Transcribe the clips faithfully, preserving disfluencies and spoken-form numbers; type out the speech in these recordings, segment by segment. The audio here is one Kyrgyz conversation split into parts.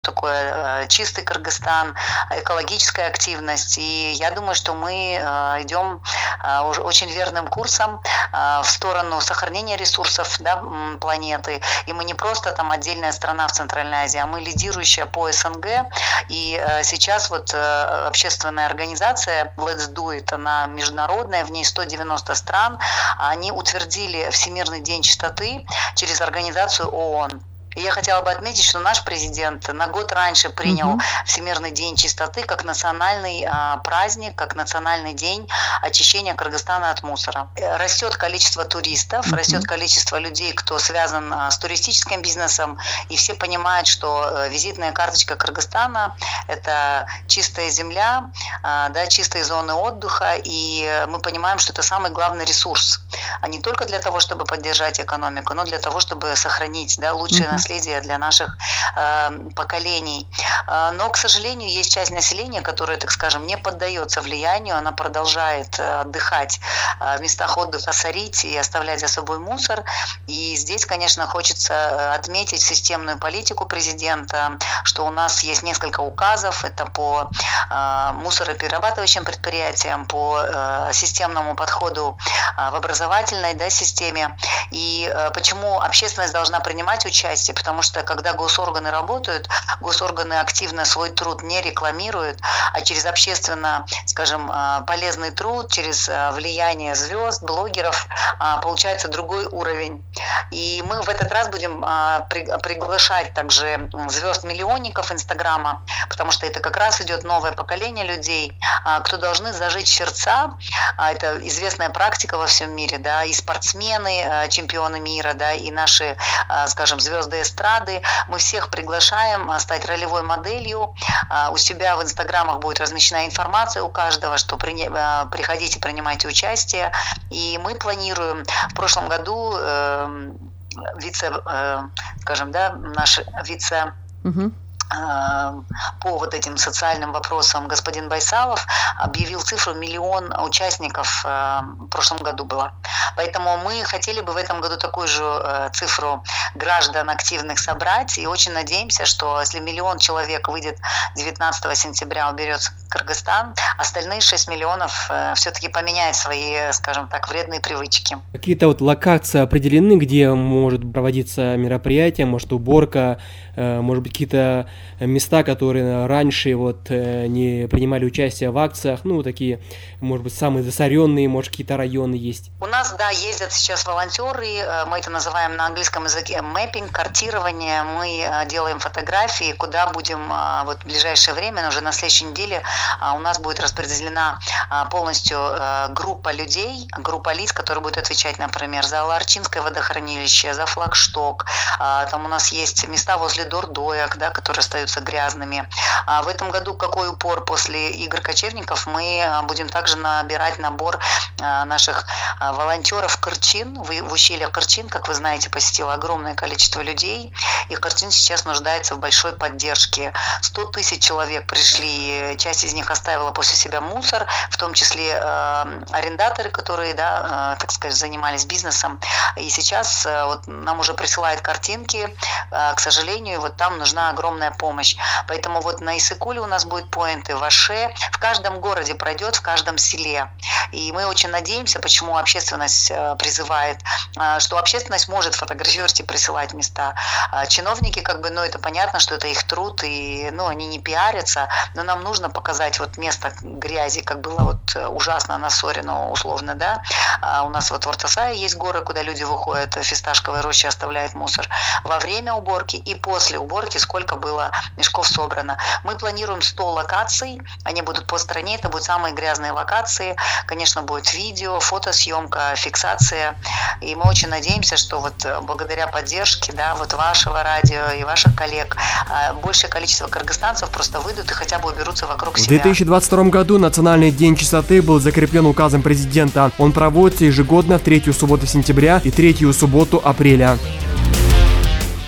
такое чистый Кыргызстан, экологическая активность. И я думаю, что мы идем уже очень верным курсом в сторону сохранения ресурсов, да, планеты. И мы не просто там отдельная страна в Центральной Азии, а мы лидирующая по СНГ. И сейчас вот общественная организация Let's Do It, она международная, в ней сто девяносто стран. Они утвердили Всемирный день чистоты через организацию ООН. И я хотела бы отметить, что наш президент на год раньше принял угу. Всемирный день чистоты как национальный а, праздник, как национальный день очищения Кыргызстана от мусора. Растет количество туристов, угу. растет количество людей, кто связан а, с туристическим бизнесом, и все понимают, что а, визитная карточка Кыргызстана – это чистая земля, а, да, чистые зоны отдыха, и мы понимаем, что это самый главный ресурс, а не только для того, чтобы поддержать экономику, но для того, чтобы сохранить, да, лучшие угу. наследие для наших э, поколений. Э, но, к сожалению, есть часть населения, которая, так скажем, не поддается влиянию, она продолжает э, отдыхать э, в местах отдыха, сорить и оставлять за собой мусор. И здесь, конечно, хочется отметить системную политику президента, что у нас есть несколько указов, это по э, мусороперерабатывающим предприятиям, по э, системному подходу э, в образовательной, да, системе. И э, почему общественность должна принимать участие? Потому что когда госорганы работают, госорганы активно свой труд не рекламируют, а через общественно, скажем, полезный труд, через влияние звезд, блогеров получается другой уровень. И мы в этот раз будем приглашать также звезд-миллионников Инстаграма, потому что это как раз идет новое поколение людей, кто должны зажечь сердца. Это известная практика во всем мире, да, и спортсмены, чемпионы мира, да, и наши, скажем, звезды эстрады. Мы всех приглашаем стать ролевой моделью. У себя в инстаграмах будет размещена информация у каждого, что приходите, принимайте участие. И мы планируем в прошлом году э, вице, э, скажем, да, наш вице... Угу. по вот этим социальным вопросам господин Байсалов объявил цифру миллион участников в прошлом году было. Поэтому мы хотели бы в этом году такую же цифру граждан активных собрать, и очень надеемся, что если миллион человек выйдет девятнадцатого сентября, уберется Кыргызстан, остальные шесть миллионов все-таки поменяют свои, скажем так, вредные привычки. Какие-то вот локации определены, где может проводиться мероприятие, может уборка, может быть какие-то места, которые раньше вот не принимали участие в акциях, ну, такие, может быть, самые засоренные, может, какие-то районы есть? У нас, да, ездят сейчас волонтеры, мы это называем на английском языке мэппинг, картирование, мы делаем фотографии, куда будем вот в ближайшее время, уже на следующей неделе у нас будет распределена полностью группа людей, группа лиц, которые будут отвечать, например, за Аларчинское водохранилище, за флагшток, там у нас есть места возле Дордоек, да, которые остаются грязными. А в этом году какой упор после игр кочевников? Мы будем также набирать набор наших волонтеров Кырчин. В ущелье Кырчин, как вы знаете, посетило огромное количество людей, и Кырчин сейчас нуждается в большой поддержке. сто тысяч человек пришли, часть из них оставила после себя мусор, в том числе арендаторы, которые, да, так сказать, занимались бизнесом. И сейчас вот нам уже присылают картинки. К сожалению, вот там нужна огромная помощь. Поэтому вот на Иссык-Куле у нас будет поинты, в Аше, в каждом городе пройдет, в каждом селе. И мы очень надеемся, почему общественность призывает, что общественность может фотографировать и присылать места. Чиновники, как бы, ну, это понятно, что это их труд, и, ну, они не пиарятся, но нам нужно показать вот место грязи, как было вот ужасно на Сорину, условно, да. У нас вот в Ортасае есть горы, куда люди выходят, в фисташковой роще оставляют мусор. Во время уборки и после уборки сколько было мешков собрано. Мы планируем сто локаций, они будут по стране, это будут самые грязные локации. Конечно, будет видео, фотосъемка, фиксация. И мы очень надеемся, что вот благодаря поддержке, да, вот вашего радио и ваших коллег большее количество кыргызстанцев просто выйдут и хотя бы уберутся вокруг себя. В две тысячи двадцать втором году Национальный день чистоты был закреплен указом президента. Он проводится ежегодно в третью субботу сентября и третью субботу апреля.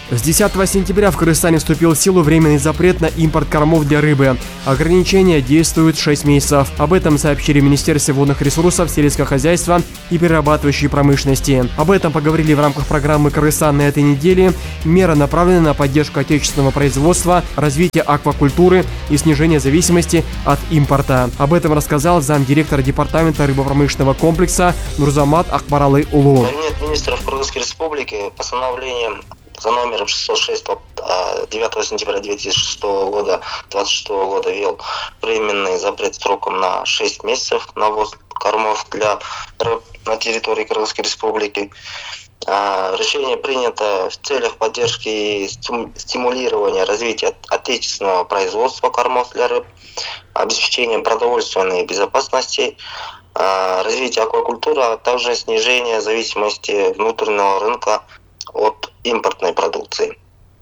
С десятого сентября в Кыргызстане вступил в силу временный запрет на импорт кормов для рыбы. Ограничения действуют шесть месяцев. Об этом сообщили в Министерстве водных ресурсов, сельского хозяйства и перерабатывающей промышленности. Об этом поговорили в рамках программы «Кыргызстан» на этой неделе. Мера направлена на поддержку отечественного производства, развитие аквакультуры и снижение зависимости от импорта. Об этом рассказал замдиректора департамента рыбопромышленного комплекса Нурзамат Акбаралы Улу. Кабинет министров Кыргызской республики постановлением за номером шестьсот шесть девятого сентября две тысячи шестого года, двадцать шестого года ввел временный запрет сроком на шесть месяцев на ввоз кормов для рыб на территории Кыргызской республики. Решение принято в целях поддержки и стимулирования развития отечественного производства кормов для рыб, обеспечения продовольственной безопасности, развития аквакультуры, а также снижения зависимости внутреннего рынка от импортной продукции.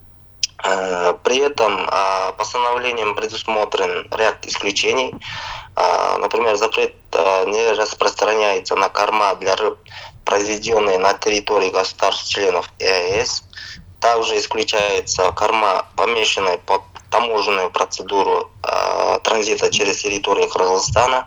При этом постановлением предусмотрен ряд исключений. Например, запрет не распространяется на корма для рыб, произведенные на территории государств-членов ЕАЭС. Также исключается корма, помещенные под таможенную процедуру транзита через территорию Кыргызстана,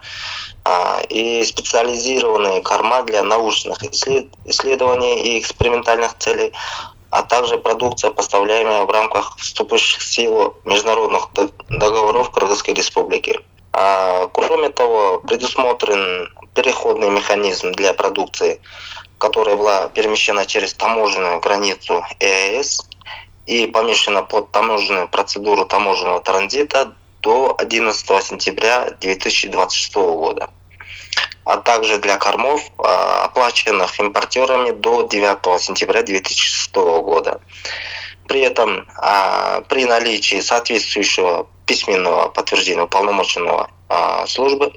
и специализированные корма для научных исследований и экспериментальных целей, а также продукция, поставляемая в рамках вступивших в силу международных договоров Кыргызской республики. Кроме того, предусмотрен переходный механизм для продукции, которая была перемещена через таможенную границу ЕАЭС и помещена под таможенную процедуру таможенного транзита до одиннадцатого сентября две тысячи двадцать шестого года, а также для кормов, оплаченных импортерами до девятого сентября две тысячи шестого года. При этом при наличии соответствующего письменного подтверждения уполномоченного службы,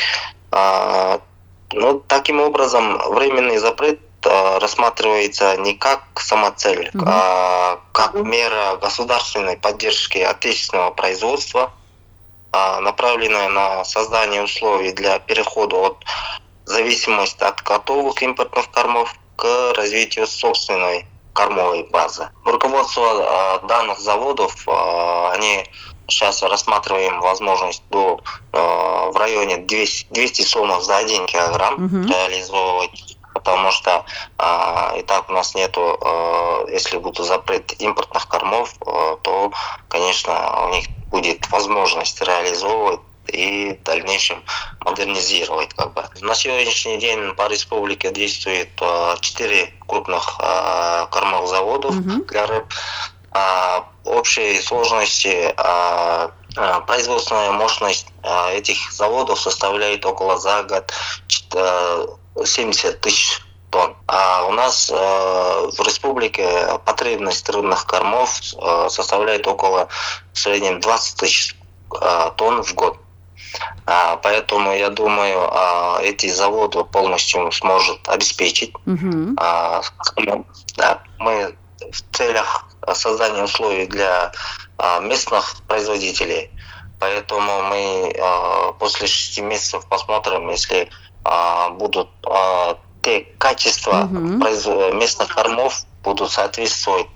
ну, таким образом временный запрет рассматривается не как самоцель, угу. а как мера государственной поддержки отечественного производства, направленная на создание условий для перехода от зависимости от готовых импортных кормов к развитию собственной кормовой базы. Руководство данных заводов, они сейчас рассматриваем возможность до в районе двухсот сомов за один килограмм угу. реализовывать, потому что и так у нас нету, если будет запрет импортных кормов, то, конечно, у них будет возможность реализовывать и в дальнейшем модернизировать. Как бы. На сегодняшний день по республике действует четыре крупных кормовых заводов угу. для рыб. Общей сложности производственная мощность этих заводов составляет около за год семьдесят тысяч тонн. А у нас в республике потребность рыбных кормов составляет около в среднем двадцать тысяч тонн в год. Поэтому я думаю, эти заводы полностью сможет обеспечить. Mm-hmm. Да, мы в целях создания условий для местных производителей. Поэтому мы после шести месяцев посмотрим, если будут те качества mm-hmm. местных кормов будут соответствовать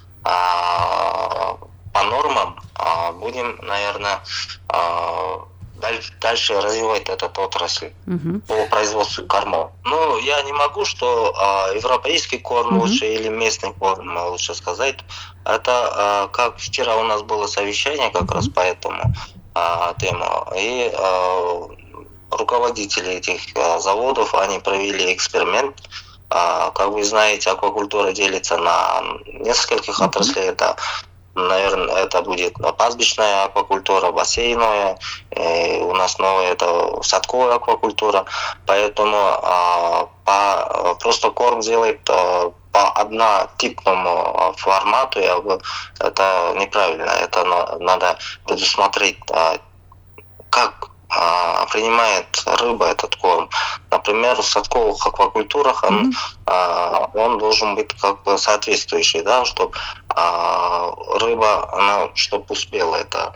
по нормам, будем, наверное, дальше развивать этот отрасль uh-huh. по производству кормов. Ну, я не могу, что а, европейский корм uh-huh. лучше или местный корм лучше сказать. Это а, как вчера у нас было совещание как uh-huh. раз по этому а, тему. И а, руководители этих а, заводов, они провели эксперимент. А, как вы знаете, аквакультура делится на нескольких uh-huh. отраслей. Это наверное, это будет пастбищная аквакультура, бассейновая, и у нас новая это садковая аквакультура, поэтому а, по, просто корм делает а, по однотипному формату, я бы, это неправильно, это на, надо предусмотреть, а, как а, принимает рыба этот корм. Например, в садковых аквакультурах он, mm-hmm. а, он должен быть как бы соответствующий, да, чтобы а, рыба, она чтобы успела это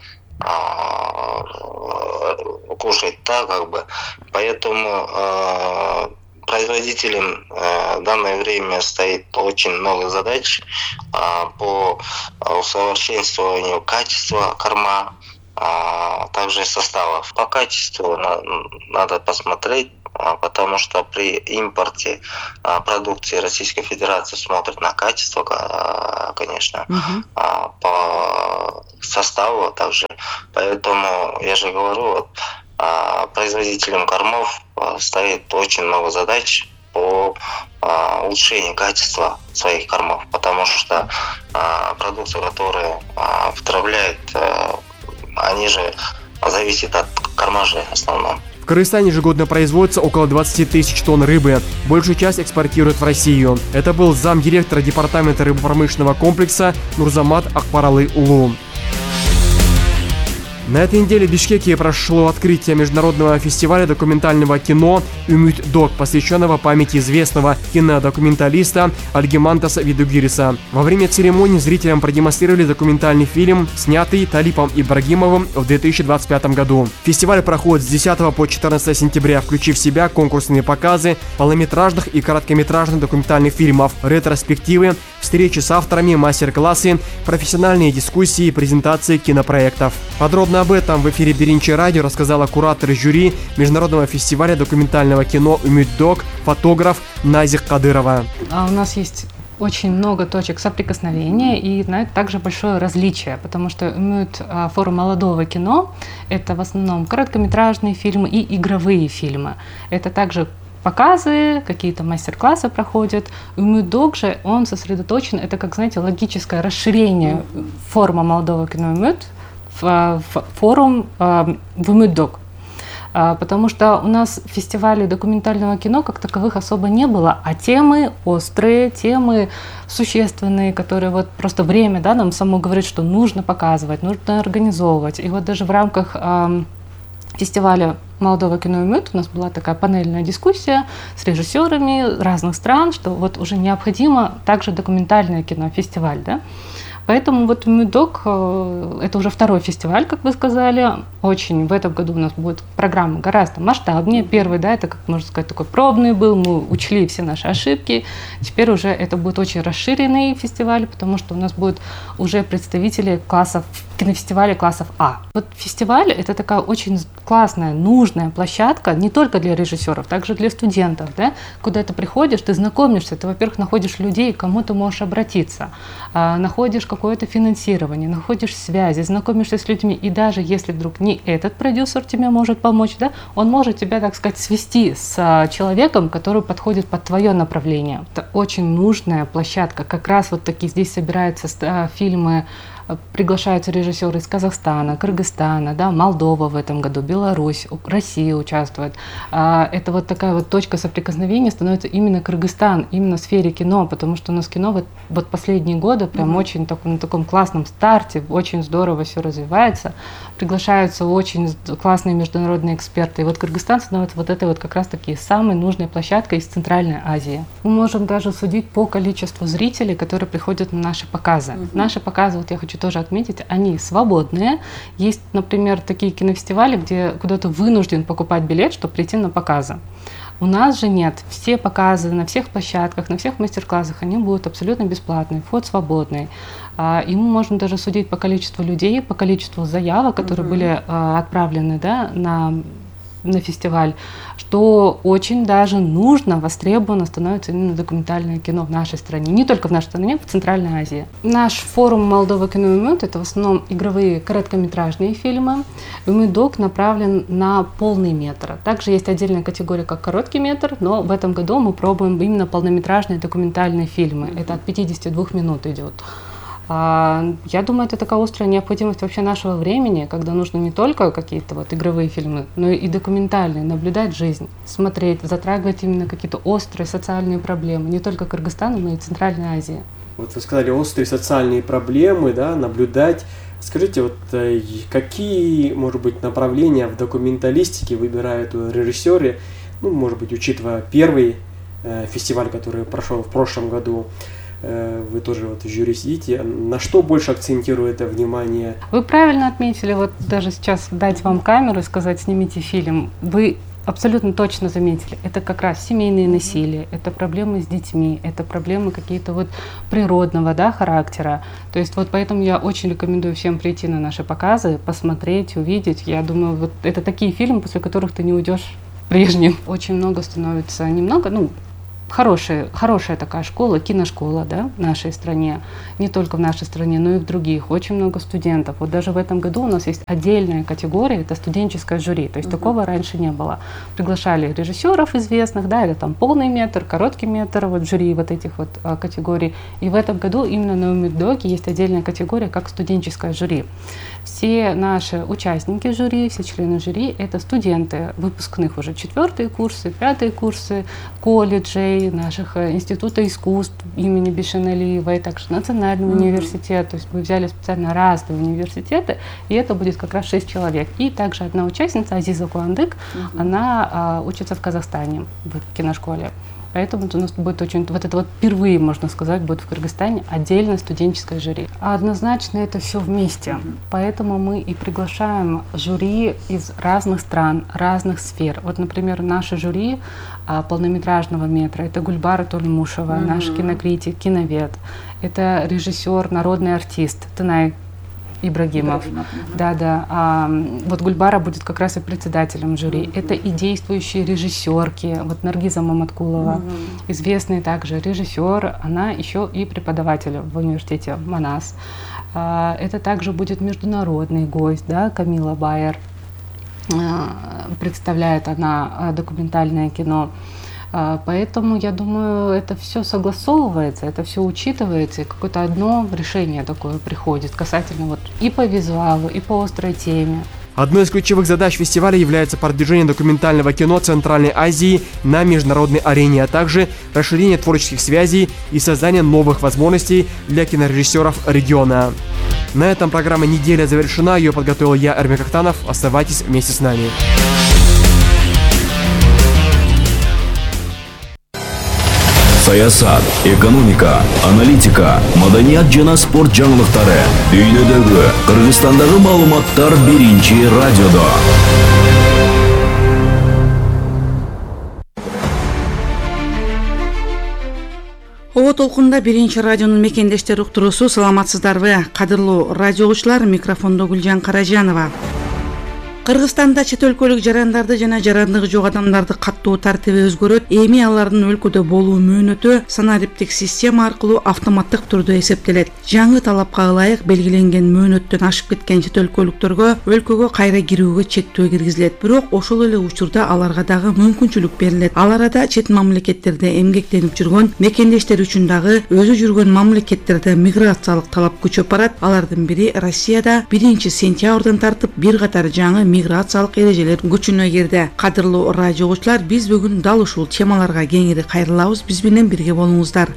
а, кушать, да, как бы. Поэтому а, производителям в данное время стоит очень много задач по усовершенствованию качества корма, также составов. По качеству надо посмотреть, потому что при импорте продукции Российской Федерации смотрят на качество, конечно, угу. по составу также. Поэтому я же говорю, вот, производителям кормов стоит очень много задач по улучшению качества своих кормов, потому что продукция, которую втравляют, они же зависят от кормажей в основном. В Кыргызстане ежегодно производится около двадцать тысяч тонн рыбы. Большую часть экспортируют в Россию. Это был замдиректора департамента рыбопромышленного комплекса Нурзамат Акбаралы-Улу. На этой неделе в Бишкеке прошло открытие международного фестиваля документального кино «Умит-Док», посвященного памяти известного кинодокументалиста Альгимантаса Видугириса. Во время церемонии зрителям продемонстрировали документальный фильм, снятый Талипом Ибрагимовым в две тысячи двадцать пятом году. Фестиваль проходит с десятого по четырнадцатое сентября, включив в себя конкурсные показы полнометражных и короткометражных документальных фильмов, ретроспективы, встречи с авторами, мастер-классы, профессиональные дискуссии и презентации кинопроектов. Подробно об этом в эфире Беринчи радио рассказала куратор жюри международного фестиваля документального кино «Умит-Док», фотограф Назих Кадырова. А у нас есть очень много точек соприкосновения и на это также большое различие, потому что Умит форум молодого кино – это в основном короткометражные фильмы и игровые фильмы. Это также показы, какие-то мастер-классы проходят. Умит-Док же, он сосредоточен, это, как, знаете, логическое расширение форума молодого кино Умит, в форум в Умит-Док. Потому что у нас фестивалей документального кино как таковых особо не было, а темы острые, темы существенные, которые вот просто время, да, нам само говорит, что нужно показывать, нужно организовывать. И вот даже в рамках э, фестиваля молодого кино Умит у нас была такая панельная дискуссия с режиссерами разных стран, что вот уже необходимо также документальное кино, фестиваль, да. Поэтому вот Умит-Док, это уже второй фестиваль, как вы сказали. Очень в этом году у нас будет программа гораздо масштабнее. Первый, да, это, как можно сказать, такой пробный был, мы учли все наши ошибки. Теперь уже это будет очень расширенный фестиваль, потому что у нас будут уже представители классов, кинофестиваля классов А. Вот фестиваль – это такая очень классная, нужная площадка не только для режиссеров, также для студентов, да, куда ты приходишь, ты знакомишься, ты, во-первых, находишь людей, к кому ты можешь обратиться, находишь какое-то финансирование, находишь связи, знакомишься с людьми, и даже если вдруг не этот продюсер тебе может помочь, да, он может тебя, так сказать, свести с человеком, который подходит под твое направление. Это очень нужная площадка, как раз вот такие здесь собираются фильмы, приглашаются режиссеры из Казахстана, Кыргызстана, да, Молдова в этом году, Беларусь, Россия участвует. Это вот такая вот точка соприкосновения становится именно Кыргызстан, именно в сфере кино, потому что у нас кино вот, вот последние годы прям mm-hmm. очень так, на таком классном старте, очень здорово все развивается, приглашаются очень классные международные эксперты. И вот Кыргызстан становится вот этой вот как раз-таки самой нужной площадкой из Центральной Азии. Мы можем даже судить по количеству зрителей, которые приходят на наши показы. Mm-hmm. Наши показы, вот я хочу тоже отметить, они свободные. Есть, например, такие кинофестивали, где куда ты вынужден покупать билет, чтобы прийти на показы. У нас же нет. Все показы на всех площадках, на всех мастер-классах, они будут абсолютно бесплатные, вход свободный. И мы можем даже судить по количеству людей, по количеству заявок, которые mm-hmm. были отправлены, да, на, на фестиваль, что очень даже нужно, востребовано становится именно документальное кино в нашей стране. Не только в нашей стране, в Центральной Азии. Наш форум молодого кино Умит – это в основном игровые короткометражные фильмы. Умит-Док направлен на полный метр. Также есть отдельная категория, как короткий метр, но в этом году мы пробуем именно полнометражные документальные фильмы. Mm-hmm. Это от пятидесяти двух минут идет. Я думаю, это такая острая необходимость вообще нашего времени, когда нужно не только какие-то вот игровые фильмы, но и документальные, наблюдать жизнь, смотреть, затрагивать именно какие-то острые социальные проблемы, не только Кыргызстана, но и Центральной Азии. Вот вы сказали, острые социальные проблемы, да, наблюдать. Скажите, вот какие, может быть, направления в документалистике выбирают режиссеры, ну, может быть, учитывая первый э, фестиваль, который прошел в прошлом году, вы тоже вот в жюри сидите, на что больше акцентирует внимание? Вы правильно отметили, вот даже сейчас дать вам камеру и сказать, снимите фильм. Вы абсолютно точно заметили. Это как раз семейные насилие, это проблемы с детьми, это проблемы какие-то вот природного, да, характера. То есть вот поэтому я очень рекомендую всем прийти на наши показы, посмотреть, увидеть. Я думаю, вот это такие фильмы, после которых ты не уйдешь прежним. Очень много становится, немного, ну, Хорошая, хорошая такая школа, киношкола, да, в нашей стране, не только в нашей стране, но и в других. Очень много студентов. Вот даже в этом году у нас есть отдельная категория, это студенческое жюри. То есть uh-huh. такого раньше не было. Приглашали режиссеров известных, да, или там полный метр, короткий метр, вот жюри вот этих вот а, категорий. И в этом году именно на УМИКДОКе есть отдельная категория, как студенческое жюри. Все наши участники жюри, все члены жюри, это студенты выпускных уже четвертые курсы, пятые курсы колледжей, наших института искусств имени Бишеналиевой, также Национального mm-hmm. университета. То есть мы взяли специально разные университеты, и это будет как раз шесть человек. И также одна участница, Азиза Куандык, mm-hmm. она а, учится в Казахстане, в киношколе. Поэтому у нас будет очень, вот это вот впервые, можно сказать, будет в Кыргызстане отдельное студенческое жюри. А однозначно это все вместе. Mm-hmm. Поэтому мы и приглашаем жюри из разных стран, разных сфер. Вот, например, наше жюри а, полнометражного метра — это Гульбара Толимушева, mm-hmm. наш кинокритик, киновед. Это режиссер, народный артист Тынай Ибрагимов. Ибрагимов. Да, да. А, вот Гульбара будет как раз и председателем жюри. Mm-hmm. Это и действующие режиссерки. Вот Наргиза Маматкулова, mm-hmm. известный также режиссер, она еще и преподаватель в университете Манас. А, это также будет международный гость, да, Камила Байер. А, представляет она документальное кино. Поэтому, я думаю, это все согласовывается, это все учитывается, и какое-то одно решение такое приходит касательно вот и по визуалу, и по острой теме. Одной из ключевых задач фестиваля является продвижение документального кино Центральной Азии на международной арене, а также расширение творческих связей и создание новых возможностей для кинорежиссеров региона. На этом программа «Неделя» завершена. Ее подготовил я, Эрмек Актанов. Оставайтесь вместе с нами. Саясат, экономика, аналитика, маданият жана спорт жаңылыктары, дүйнөдөгү, Кыргызстандагы маалыматтар биринчи радиодо. Оо толкунда биринчи радионун мекендештери уктуруусу. Саламатсыздарбы? Кадырлуу радио угуучулар, микрофондо Гүлжан Каражанова. Кыргызстанда чет өлкөлүк жарандарды жана жарандыгы жок адамдарды каттоо тартиби өзгөрөт. Эми алардын өлкөдө болуу мөөнөтү санариптик система аркылуу автоматтык түрдө эсептелет. Жаңы талапка ылайык белгиленген мөөнөттөн ашып кеткен чет өлкөлүктөргө өлкөгө кайра кирүүгө чектөө киргизилет. Бирок ошол эле учурда аларга дагы мүмкүнчүлүк берилет. Ал арада чет мамлекеттерде эмгектенип жүргөн мекендештер үчүн дагы өзү жүргөн мамлекеттерде миграциялык талап күчөп барат. Алардын бири Россияда биринчи сентябрдан тартып бир катар жаңы миграциялык эрежелер күчүнө кирди. Кадырлуу радио угуучулар, биз бүгүн дал ушул темаларга кеңири кайрылабыз. Биз менен бирге болуңуздар.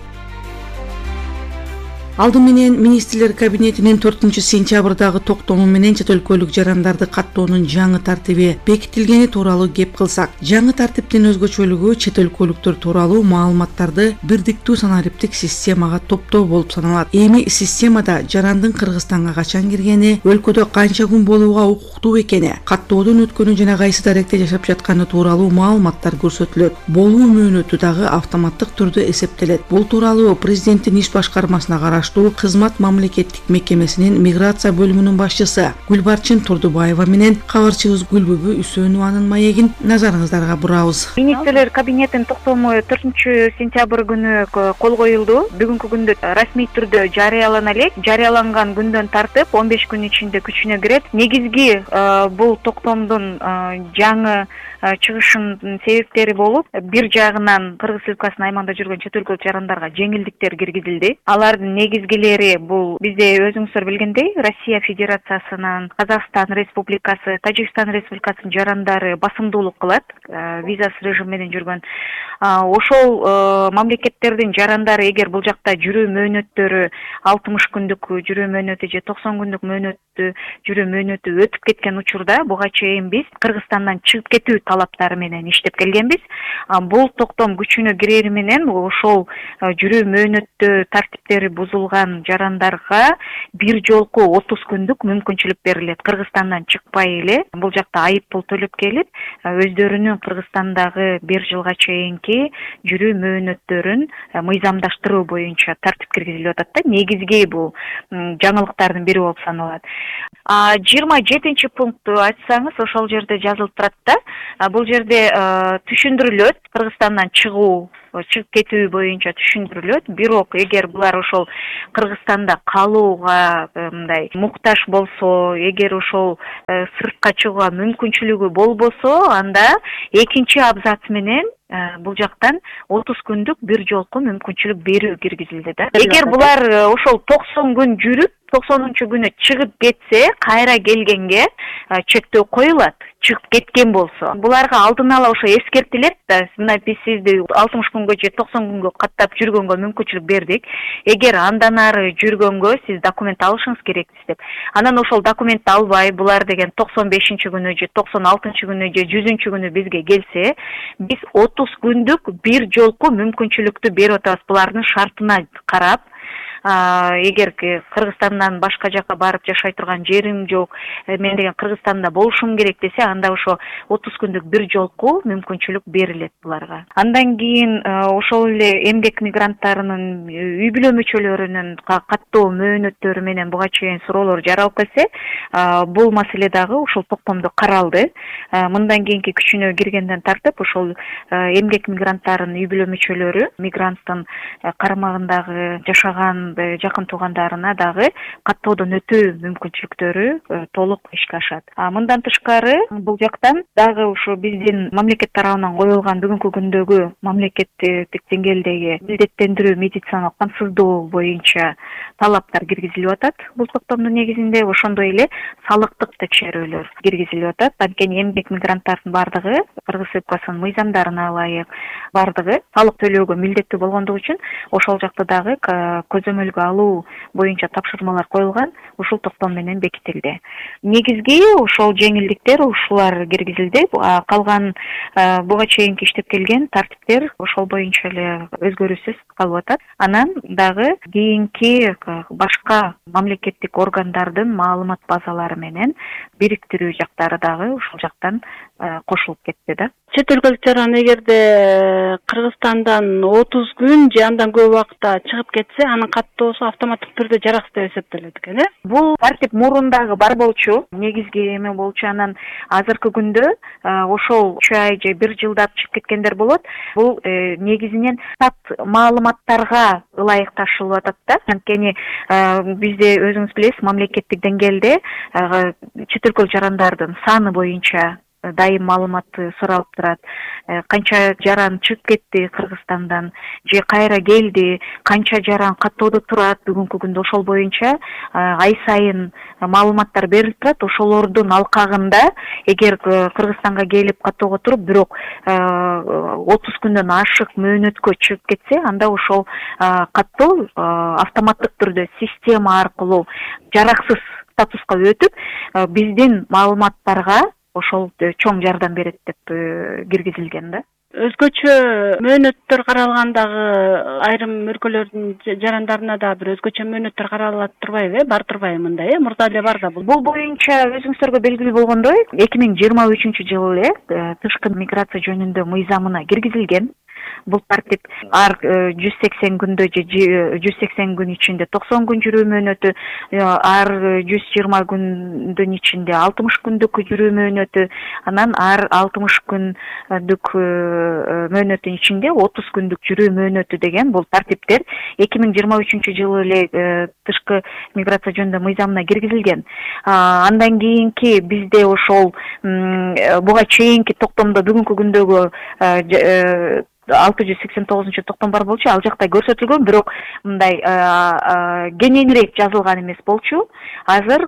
Алды менен министрлер кабинетинин төртүнчү сентябрдагы токтому менен чет өлкөлүк жарандарды каттоонун жаңы тартиби бекитилгени тууралуу кеп кылсак, жаңы тартиптин өзгөчөлүгү чет өлкөлүктөр тууралуу маалыматтарды бирдиктүү санариптик системага топтоо болуп саналат. Эми системада жарандын Кыргызстанга качан киргени, өлкөдө канча күн болууга укуктуу экени, каттоодон өткөнү жана кайсы даректе жашап жатканы тууралуу маалыматтар көрсөтүлөт. Болуу мөөнөтү дагы автоматтык түрдө эсептелет. Бул тууралуу президенттин иш башкармасына караштуу кызмат мамлекеттик мекемесинин миграция бөлүмүнүн башчысы Гүлбарчын Турдубаева менен кабарчыбыз Гүлбүбү Үсөнованын маегин назарыңыздарга бурабыз. Министрлер кабинетинин токтому төртүнчү сентябрь күнү кол коюлду. Бүгүнкү күндө расмий түрдө жарыялана элек. Жарыяланган күндөн тартып он беш күн ичинде күчүнө кирет. Негизги бул токтомдун жаңы чыгышынын себептери болуп, бир жагынан Кыргыз Республикасынын аймагында жүргөн чет өлкөлүк жарандарга жеңилдиктер киргизилди. Алардын негизгилери бул бизде өзүңүздөр билгендей Россия Федерациясынын, Казакстан Республикасы, Тажикстан Республикасынын жарандары басымдуулук кылат, визасыз режим менен жүргөн. Ошол мамлекеттердин жарандары эгер бул жакта жүрүү мөөнөттөрү алтымыш күндүк жүрүү мөөнөтү же токсон күндүк мөөнөттү жүрүү мөөнөтү өтүп кеткен учурда буга чейин биз Кыргызстандан чыгып кетүү талаптары менен иштеп келгенбиз. Бул токтом күчүнө кирери менен ошол жүрүү мөөнөттө тартиптери бузулган жарандарга бир жолку отуз күндүк мүмкүнчүлүк берилет. Кыргызстандан чыкпай эле бул жакта айып пул төлөп келип, өздөрүнүн Кыргызстандагы бир жылга чейинки жүрүү мөөнөттөрүн мыйзамдаштыруу боюнча тартип киргизилип атат да. Негизги бул жаңылыктардын бири болуп саналат. жыйырма жетинчи пунктту айтсаңыз, ошол жерде жазылып турат да. Бул жерде түшүндүрүлөт Кыргызстандан чыгуу, чыгып кетүү боюнча түшүндүрүлөт. Бирок эгер булар ошол Кыргызстанда калууга мындай муктаж болсо, эгер ошол сыртка чыгууга мүмкүнчүлүгү болбосо, анда экинчи абзац менен бул жактан отуз күндүк бир жолку мүмкүнчүлүк берүү киргизилди да. Эгер булар ошол токсон күн жүрүп, токсонунчу күнү чыгып кетсе, кайра келгенге чектөө коюлат. Чыгып кеткен болсо, буларга алдын ала ошо эскертилет да. Мына биз сизди алтымыш күнгө же токсон күнгө каттап жүргөнгө мүмкүнчүлүк бердик. Эгер андан ары жүргөнгө сиз документ алышыңыз керексиз деп. Анан ошол документти албай, булар деген токсон бешинчи күнү же токсон алтынчы күнү же жүзүнчү күнү бизге келсе, биз отуз күндүк бир жолку мүмкүнчүлүктү берип атабыз. Булардын шартына карап, эгер Кыргызстандан башка жака барып жашай турган жерим жок, мен деген Кыргызстанда болушум керек десе, анда ошо отуз күндүк бир жолку мүмкүнчүлүк берилет буларга. Андан кийин ошол эле эмгек мигранттарынын үй бүлө мүчөлөрүнүн каттоо мөөнөттөрү менен буга чейин суроолор жаралып келсе, бул маселе дагы ушул токтомдо каралды. Мындан кийинки күчүнө киргенден тартып ошол эмгек мигранттарынын үй бүлө мүчөлөрү мигранттын карамагындагы жашаган жакын туугандарына дагы каттоодон өтүү мүмкүнчүлүктөрү толук ишке ашат. Мындан тышкары бул жактан дагы ушу биздин мамлекет тарабынан коюлган бүгүнкү күндөгү мамлекеттик деңгээлдеги милдеттендирүү медициналык камсыздоо боюнча талаптар киргизилип атат. Бул токтомдун негизинде ошондой эле салыктык текшерүүлөр киргизилип атат. Анткени эмгек мигранттардын бардыгы Кыргыз Республикасынын мыйзамдарына ылайык бардыгы салык төлөөгө милдеттүү болгондугу үчүн ошол жакта дагы көзөмөлгө алуу боюнча тапшырмалар коюлган, ушул токтом менен бекитилди. Негизги ошол жеңилдиктер ушулар киргизилди. Калган буга чейинки иштеп келген тартиптер ошол боюнча эле өзгөрүүсүз калып атат. Анан дагы кийинки башка мамлекеттик органдардын маалымат базалары менен бириктирүү жактары дагы ушул жактан кошулуп кетти да. Чет өлкөлүк жаран эгерде Кыргызстандан отуз күн же андан көп убакытта чыгып кетсе, анын каттоосу автоматтык түрдө жараксыз деп эсептелет экен, э? Бул тартип мурундагы бар болчу, негизги эме болчу. Анан азыркы күндө ошол үч ай же бир жылдап чыгып кеткендер болот. Бул негизинен сат маалыматтарга ылайык ташылып атат да. Анткени бизде өзүңүз билесиз, мамлекеттик деңгээлде чет өлкөлүк жарандардын саны боюнча дайым маалыматты суралып турат. Канча жаран чыгып кетти Кыргызстандан же кайра келди, канча жаран каттоодо турат, бүгүнкү күндө ошол боюнча ай сайын маалыматтар берилип турат. Ошолордун алкагында эгер Кыргызстанга келип каттоого туруп, бирок отуз күндөн ашык мөөнөткө чыгып кетсе, анда ошол каттоо автоматтык түрдө система аркылуу жараксыз статуска өтүп, биздин маалыматтарга ошол чоң жардам берет деп киргизилген да. Өзгөчө мөөнөттөр каралгандагы айрым өлкөлөрдүн жарандарына да бир өзгөчө мөөнөттөр каралат турбайбы, бар турбайбы мындай, э? Мурда эле бар да бул. Бул боюнча өзүңүздөргө белгилүү болгондой, эки миң жыйырма үчүнчү жылы эле тышкы миграция жөнүндө мыйзамына киргизилген. Бул тартип ар жүз сексен күндө же жүз сексен күн ичинде токсон күн жүрүү мөөнөтү, ар жүз жыйырма күндүн ичинде алтымыш күндүк жүрүү мөөнөтү, анан ар алтымыш күндүк мөөнөттүн ичинде отуз күндүк жүрүү мөөнөтү деген бул тартиптер эки миң жыйырма үчүнчү жылы эле тышкы миграция жөнүндө мыйзамына киргизилген. Андан кийинки бизде ошол буга чейинки токтомдо бүгүнкү күндөгү алты жүз сексен тогузунчу токтом бар болчу, ал жакта көрсөтүлгөн, бирок мындай кеңирээк жазылган эмес болчу. Азыр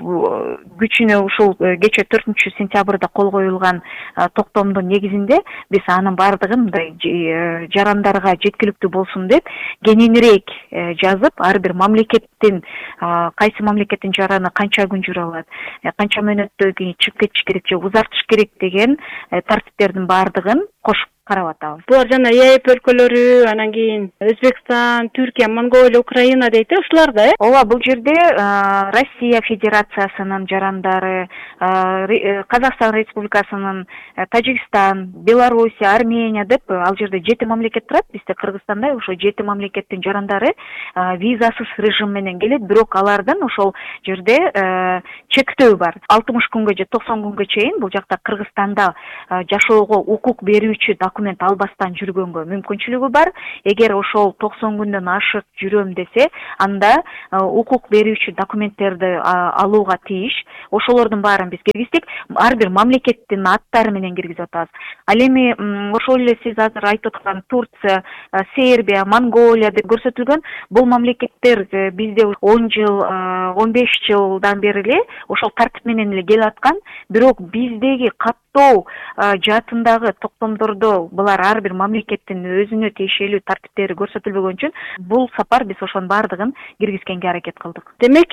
күчүнө ушул кечээ төртүнчү сентябрда кол коюлган токтомдун негизинде биз анын баардыгын мындай жарандарга жеткиликтүү болсун деп кеңирээк жазып, ар бир мамлекеттин кайсы мамлекеттин жараны канча күн жүрө алат, канча мөөнөттөн кийин чыгып кетиш керек же узартыш керек деген тартиптердин баардыгын кошуп карап атабыз. Булар жана ЕАЭП өлкөлөрү, анан кийин Өзбекстан, Түркия, Монголия, Украина дейт, ушулар да, э? Ооба, бул жерде Россия Федерациясынын жарандары, Казакстан Республикасынын, Тажикстан, Белоруссия, Армения деп ал жерде жети мамлекет турат. Бизде Кыргызстанда ошо жети мамлекеттин жарандары визасыз режим менен келет, бирок алардын ошол жерде чектөө бар. алтымыш күнгө же токсон күнгө чейин бул жакта Кыргызстанда жашоого укук берүүчү документ албастан жүргөнгө мүмкүнчүлүгү бар. Эгер ошол токсон күндөн ашык жүрөм десе, анда укук берүүчү документтерди алууга тийиш. Ошолордун баарын биз киргиздик. Ар бир мамлекеттин аттары менен киргизип атабыз. Ал эми ошол эле сиз азыр айтып аткан Турция, Сербия, Монголия деп көрсөтүлгөн бул мамлекеттер бизде он жыл, он беш жылдан бери эле ошол тартип менен эле келип аткан. Бирок биздеги каттоо жаатындагы токтомдордо булар ар бир мамлекеттин өзүнө тиешелүү тартиптери көрсөтүлбөгөн үчүн бул сапар биз ошонун баардыгын киргизгенге аракет кылдык. Демек,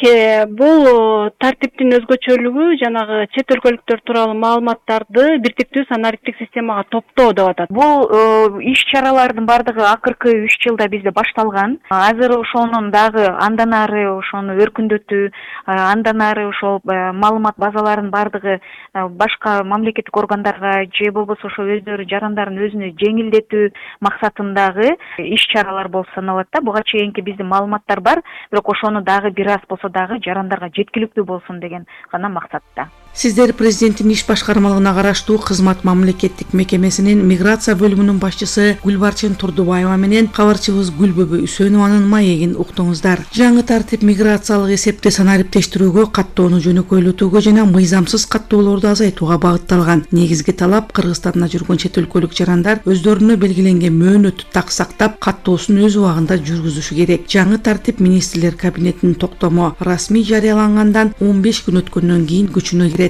бул тартиптин өзгөчөлүгү жанагы чет өлкөлүктөр тууралуу маалыматтарды биртиктүү санариптик системага топтоо деп атат. Бул иш-чаралардын баардыгы акыркы үч жылда бизде башталган. Азыр ошонун дагы андан ары ошону өркүндөтүү, андан ары ошол маалымат базаларынын баардыгы башка мамлекеттик органдарга же болбосо ошо өздөрү жарандардын өзүнө жеңилдетүү максатындагы иш-чаралар болуп саналат да. Буга чейинки биздин маалыматтар бар, бирок ошону дагы бир аз болсо дагы жарандарга жеткиликтүү болсун деген гана максатта. Сиздер президенттин иш башкармалыгына караштуу кызмат мамлекеттик мекемесинин миграция бөлүмүнүн башчысы Гүлбарчын Турдубаева менен кабарчыбыз Гүлбөбө Үсөнованын маегин уктуңуздар. Жаңы тартип миграциялык эсепти санариптештирүүгө, каттоону жөнөкөйлөтүүгө жана мыйзамсыз каттоолорду азайтууга багытталган. Негизги талап Кыргызстанда жүргөн чет өлкөлүк жарандар өздөрүнө белгиленген мөөнөттү так сактап, каттоосун өз убагында жүргүзүшү керек. Жаңы тартип министрлер кабинетинин токтому расмий жарыялангандан он беш күн өткөндөн кийин күчүнө кирет.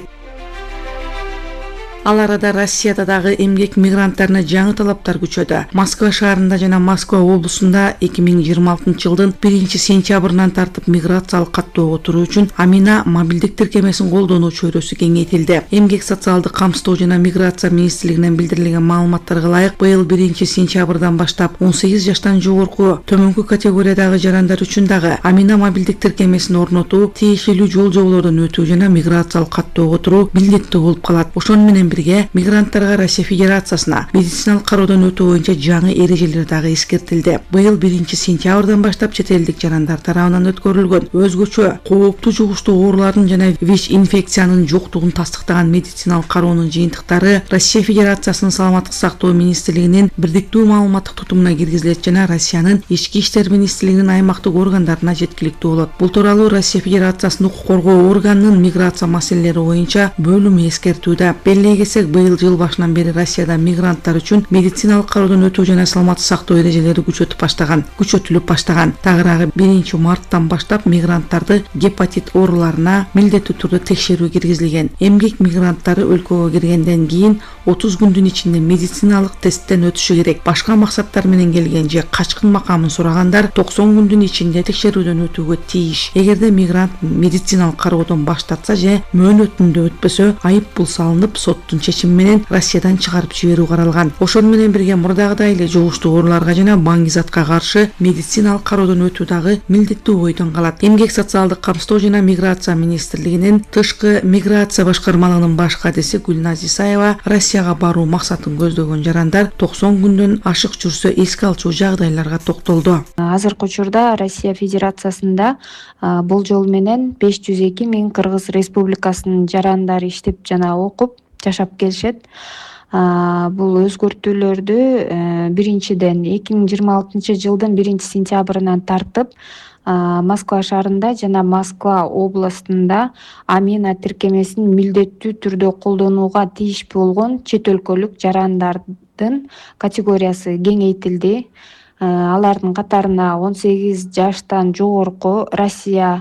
Ал арада Россияда дагы эмгек мигранттарына жаңы талаптар күчөдү. Москва шаарында жана Москва облусунда эки миң жыйырма алтынчы жылдын биринчи сентябрынан тартып миграциялык каттоого туруу үчүн Амина мобилдик тиркемесин колдонуу чөйрөсү кеңейтилди. Эмгек социалдык камсыздоо жана миграция министрлигинен билдирилген маалыматтарга ылайык, быйыл биринчи сентябрдан баштап он сегиз жаштан жогорку төмөнкү категориядагы жарандар үчүн дагы Амина мобилдик тиркемесин орнотуу, тиешелүү жол жоболордон өтүү жана миграциялык каттоого туруу милдеттүү болуп калат. Ошону менен мигранттарга Россия Федерациясына медициналык кароодон өтүү боюнча жаңы эрежелер дагы эскертилди. Быйыл биринчи сентябрдан баштап чет элдик жарандар тарабынан өткөрүлгөн өзгөчө кооптуу жугуштуу оорулардын жана ВИЧ инфекциянын жоктугун тастыктаган медициналык кароонун жыйынтыктары Россия Федерациясынын саламаттык сактоо министрлигинин бирдиктүү маалыматтык тутумуна киргизилет жана Россиянын ички иштер министрлигинин аймактык органдарына жеткиликтүү болот. Бул тууралуу Россия Федерациясынын укук коргоо органынын миграция маселелери боюнча бөлүмү эскертүүдө. Белгилесек, быйыл жыл башынан бери Россияда мигранттар үчүн медициналык кароодон өтүү жана саламаттык сактоо эрежелери күчөтүп баштаган, күчөтүлүп баштаган. Тагыраагы биринчи марттан баштап мигранттарды гепатит ооруларына милдеттүү түрдө текшерүү киргизилген. Эмгек мигранттары өлкөгө киргенден кийин отуз күндүн ичинде медициналык тесттен өтүшү керек. Башка максаттар менен келген же качкын макамын сурагандар токсон күндүн ичинде текшерүүдөн өтүүгө тийиш. Эгерде мигрант медициналык кароодон баш тартса же мөөнөтүндө өтпөсө, айып бул салынып соттун чечими менен Россиядан чыгарып жиберүү каралган. Ошону менен бирге мурдагыдай эле жугуштуу ооруларга жана баңгизатка каршы медициналык кароодон өтүү дагы милдеттүү бойдон калат. Эмгек социалдык камсыздоо жана миграция министрлигинин тышкы миграция башкармалыгынын баш кадиси Гүлназ Исаева Россияга баруу максатын көздөгөн жарандар токсон күндөн ашык жүрсө эске алчу жагдайларга токтолду. Азыркы учурда Россия Федерациясында болжол менен беш жүз эки миң Кыргыз Республикасынын жарандары иштеп жана окуп жашап келишет. Бул өзгөртүүлөрдү биринчиден эки миң жыйырма алтынчы жылдын биринчи сентябрынан тартып Москва шаарында жана Москва областында Амина тиркемесин милдеттүү түрдө колдонууга тийиш болгон чет өлкөлүк жарандар жарандардын категориясы кеңейтилди. Алардын катарына он сегиз жаштан жогорку Россия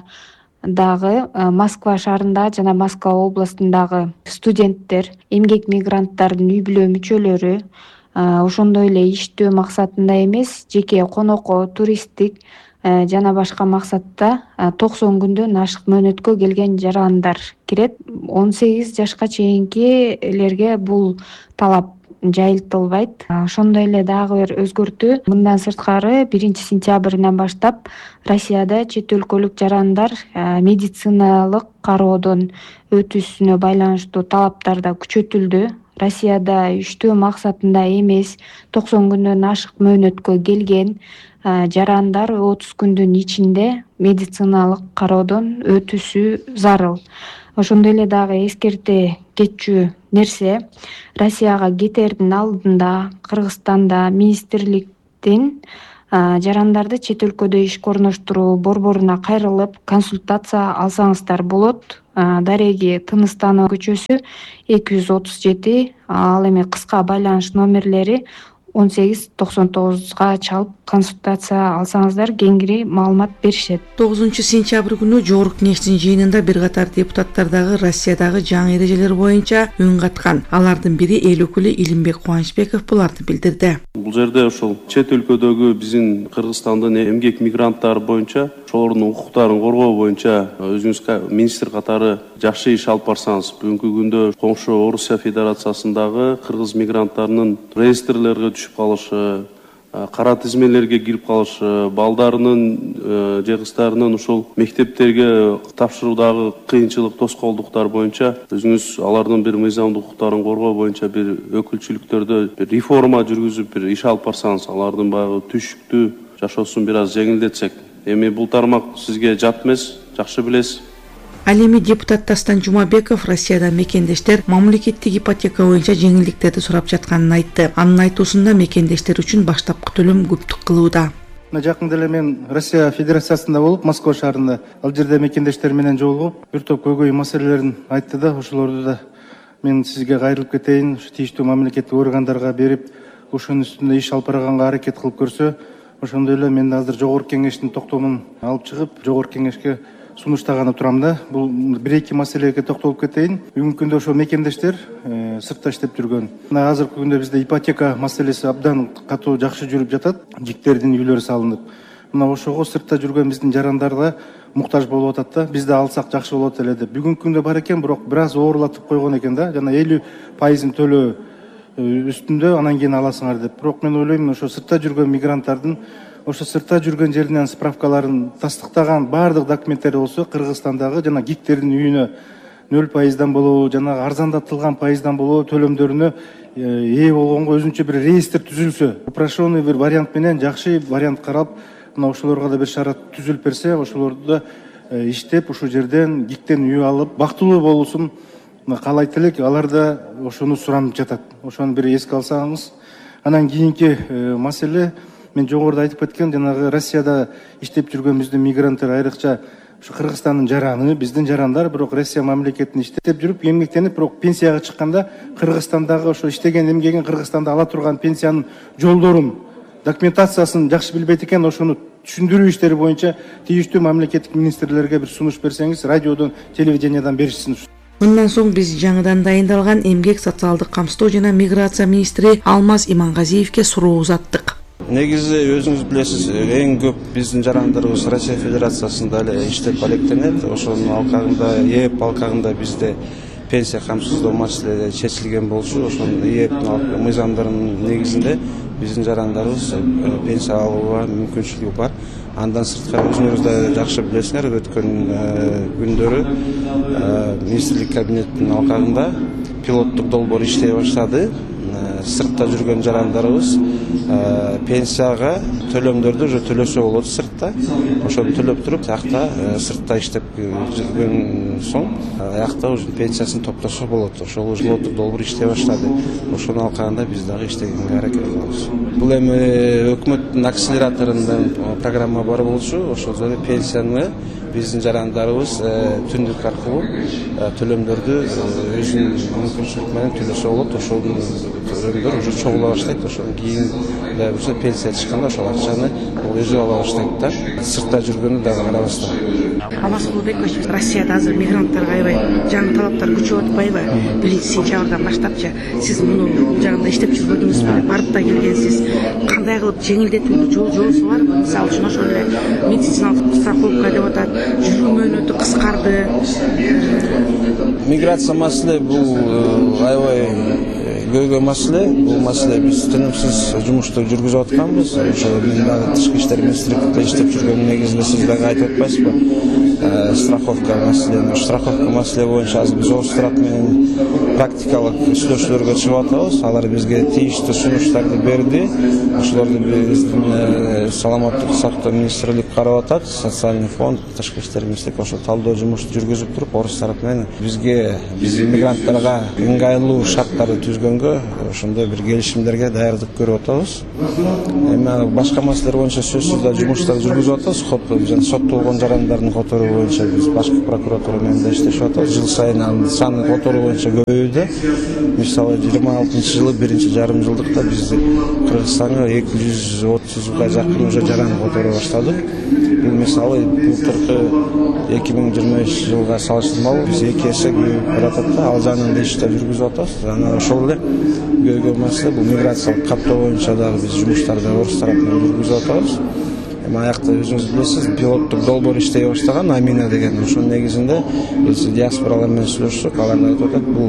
дагы Москва шаарында жана Москва областындагы студенттер, эмгек мигранттардын үй бүлө мүчөлөрү, ошондой эле иштөө максатында эмес, жеке конокко, туристтик жана башка максатта токсон күндөн ашык мөөнөткө келген жарандар кирет. он сегиз жашка чейинкилерге бул талап жайылтылбайт. Ошондой эле дагы бир өзгөртүү, мындан сырткары биринчи сентябрынан баштап Россияда чет өлкөлүк жарандар медициналык кароодон өтүүсүнө байланыштуу талаптар да күчөтүлдү. Россияда иштөө максатында эмес, токсон күндөн ашык мөөнөткө келген жарандар отуз күндүн ичинде медициналык кароодон өтүүсү зарыл. Ошондой эле дагы эскерте кетчү нерсе, Россияга кетердин алдында Кыргызстанда министрликтин жарандарды чет өлкөдө ишке орноштуруу борборуна кайрылып консультация алсаңыздар болот. Дареги Тыныстанова көчөсү эки жүз отуз жети, ал эми кыска байланыш номерлери он сегиз токсон тогузга чалып консультация алсаңыздар кеңири маалымат беришет. тогузунчу сентябрь күнү Жогорку Кеңештин жыйынында бир катар депутаттар дагы Россиядагы жаңы эрежелер боюнча үн каткан. Алардын бири эл өкүлү Илимбек Кубанычбеков буларды билдирди. Бул жерде ошол чет өлкөдөгү биздин Кыргызстандын эмгек мигранттары боюнча, ошолордун укуктарын коргоо боюнча өзүңүз министр катары жакшы иш алып барсаңыз, бүгүнкү күндө коңшу Орусия Федерациясындагы кыргыз мигранттарынын реестрлерге түшүп калышы, кара тизмелерге кирип калышы, балдарынын же кыздарынын ушул мектептерге тапшыруудагы кыйынчылык, тоскоолдуктар боюнча өзүңүз алардын бир мыйзамдык укуктарын коргоо боюнча бир өкүлчүлүктөрдө бир реформа жүргүзүп бир иш алып барсаңыз, алардын баягы түшүктүү жашоосун бир аз жеңилдетсек. Эми бул тармак сизге жат эмес, жакшы билесиз. Ал эми депутат Дастан Жумабеков Россияда мекендештер мамлекеттик ипотека боюнча жеңилдиктерди сурап жатканын айтты. Анын айтуусунда мекендештер үчүн баштапкы төлөм көптүк кылууда. Жакында эле мен Россия Федерациясында болуп, Москва шаарында ал жерде мекендештер менен жолугуп, бир топ көйгөй маселелерин айтты да, ошолорду да мен сизге кайрылып кетейин, тийиштүү мамлекеттик органдарга берип, ошонун үстүндө иш алып барганга аракет кылып көрсө, ошондой эле мен азыр Жогорку Кеңештин токтомун алып чыгып, Жогорку Кеңешке сунуштаганы турам да. Бул бир-эки маселеге токтолуп кетейин. Бүгүнкү күндө ошо мекендештер сыртта иштеп жүргөн. Мына азыркы күндө бизде ипотека маселеси абдан катуу жакшы жүрүп жатат. Жиктердин үйлөрү салынып. Мына ошого сыртта жүргөн биздин жарандарга муктаж болуп атат да. Бизде алсак жакшы болот эле деп. Бүгүнкү күндө бар экен, бирок бир аз оорлатып койгон экен да. Жана элүү пайызын төлөө үстүндө анан кийин аласыңар деп. Бирок мен ойлойм, ошо сыртта жүргөн мигранттардын ошо сыртта жүргөн жеринен справкаларын тастыктаган баардык документтери болсо, Кыргызстандагы жана гиктердин үйүнө нөл пайыздан болобу, жана арзандатылган пайыздан болобу төлөмдөрүнө ээ болгонго өзүнчө бир реестр түзүлсө, упрощенный бир вариант менен жакшы вариант карап, мына ошолорго да бир шарат түзүлүп берсе, ошолорду да иштеп, ушул жерден гиктен үй алып, бактылуу болуусун каалайт элек. Алар да ошону суранып жатат. Ошону бир эске алсаңыз. Анан кийинки маселе, мен жогоруда айтып кеткен, жанагы Россияда иштеп жүргөн биздин мигранттар, айрыкча ушу Кыргызстандын жараны, биздин жарандар, бирок Россия мамлекетинде иштеп жүрүп, эмгектенип, бирок пенсияга чыкканда Кыргызстандагы ошо иштеген, эмгеген Кыргызстанда ала турган пенсиянын жолдорун, документациясын жакшы билбейт экен. Ошону түшүндүрүү иштери боюнча тийиштүү мамлекеттик министрлерге бир сунуш берсеңиз, радиодон, телевидениядан беришсин. Мындан соң биз жаңыдан дайындалган эмгек, социалдык камсыздоо жана миграция министри Алмаз Имангазиевке суроо узаттык. Негизи өзүңүз билесиз, эң көп биздин жарандарыбыз Россия Федерациясында эле иштеп алектенет. Ошонун алкагында, ээп алкагында бизде пенсия камсыздоо маселеси чечилген болчу. Ошонун ээптин мыйзамдарынын негизинде биздин жарандарыбыз пенсия алууга мүмкүнчүлүгү бар. Андан сырткары өзүңүз да жакшы билесиңер, өткөн күндөрү министрлик кабинетинин алкагында пилоттук долбоор иштей баштады. Сыртта жүргөн жарандарыбыз пенсияга төлөмдөрдү уже төлөсө болот сыртта. Ошону төлөп туруп, жакта сыртта иштеп жүргөн соң, аякта уже пенсиясын топтосо болот. Ошол пилоттук долбоор иштей баштады. Ошонун алкагында биз дагы иштегенге аракет кылабыз. Бул эми өкмөттүн акселераторунан программа бар болчу. Ошол жерде пенсияны биздин жарандарыбыз түндүк аркылуу төлөмдөрдү өзүнүн мүмкүнчүлүгү менен төлөсө болот. Ошонун төлөмдөр уже чогула баштайт. Ошондон кийин да болсо пенсия чыкканда ошол акчаны ол өзү ала баштайт да. Сыртта жүргөнү дагы карабастан. Алмаз Кулбекович, Россияда азыр мигранттарга аябай жаңы талаптар күчөп атпайбы? биринчи сентябрдан баштапчы. Сиз муну жагында иштеп жүргөнүңүзбү? Барып да келгенсиз. Кандай кылып жеңилдетүүнү жол жолусу барбы? Мисалы үчүн ошол эле медициналык страховка деп атат, жүрүү мөөнөтү кыскарды. Миграция маселе бул аябай көйгөй маселе. Бул маселе биз тынымсыз жумушту жүргүзүп атканбыз. Ошо мен дагы тышкы иштер министрликте иштеп жүргөн негизинде сиз дагы айтып атпайсызбы? Страховка маселе, страховка маселе боюнча азыр биз орус тарапы менен практикалык сүйлөшүүлөргө чыгып атабыз. Алар бизге тийиштүү сунуштарды берди. Ошолорду биздин саламаттык сактоо министрлиги карап атат. Социальный фонд, тышкы иштер министрлиги ошо талдоо жумушту жүргүзүп туруп, орус тарапы менен бизге биз иммигранттарга ыңгайлуу шарттарды түзгөнгө ошондой бир келишимдерге даярдык көрүп атабыз. Эми башка маселелер боюнча сөзсүз да жумуштарды жүргүзүп атабыз. Жана соттолгон жарандардын которуу боюнча биз башкы прокуратура менен да иштешип атабыз. Жыл сайын анын саны которуу боюнча көбөйүүдө. Мисалы жыйырма алтынчы жылы биринчи жарым жылдыкта биз Кыргызстанга эки жүз отузга жакын уже жаран которо баштадык. Бул мисалы былтыркы эки миң жыйырма бешинчи жылга салыштырмалуу биз эки эсе көбөйүп баратат да. Ал жагынан да иштер жүргүзүп атабыз. Анан ошол эле көйгөй маселе бул миграциялык каттоо боюнча дагы биз жумуштарды орус тарапы менен жүргүзүп атабыз. Эми аякта өзүңүз билесиз, пилоттук долбоор иштей баштаган Амина деген. Ошонун негизинде биз диаспоралар менен сүйлөшсөк, алар да айтып атат, бул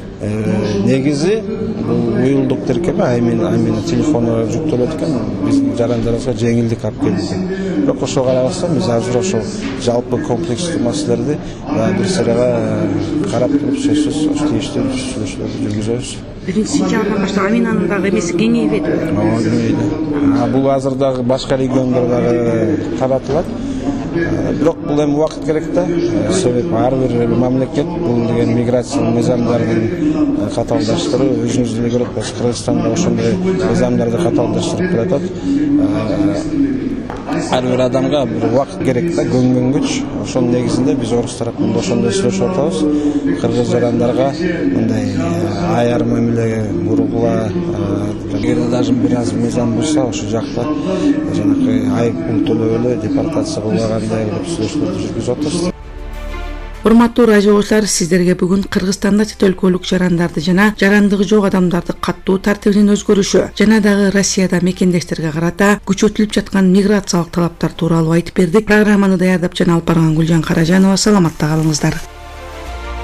негизи бул уюлдук тиркеме Амина Амина телефону жүктөлөт экен, биздин жарандарыбызга жеңилдик алып келди. Бирок ошого карабастан биз азыр ошол жалпы комплекстүү маселелерди бир сырага карап туруп сөзсүз тийиштүү сүйлөшүүлөрдү жүргүзөбүз. биринчи сентябрдан баштап Аминанын дагы эмеси кеңейбеди. Ооба, кеңейди. Бул азыр дагы башка региондордогу таратылат. Бирок бул эми убакыт керек да. Себеби ар бир мамлекет бул деген миграция мыйзамдарын каталдаштыруу, өзүңүз деле көрүп атасыз, Кыргызстанда ошондой мыйзамдарды каталдаштырып баратат. Ар бир адамга бир убакыт керек да, көңгөнгүч. Ошонун негизинде биз орус тарапынан ошондой сүйлөшүп атабыз. Кыргыз жарандарга мындай аяр мамиле бургула, эгер даже бир аз мыйзам булса, ошол жакта жанакы айып пул төлөп эле депортация кылбагандай кылып сүйлөшүүлөрдү жүргүзүп атабыз. Урматтуу радио оглучулар, сиздерге бүгүн Кыргызстанда чет өлкөлүк жарандарды жана жарандыгы жок адамдарды каттоо тартибинин өзгөрүшү жана дагы Россияда мекендештерге карата күчөтүлүп жаткан миграциялык талаптар тууралуу айтып бердик. Программаны даярдап жана алып барган Гүлжан Каражанова. Саламатта калыңыздар.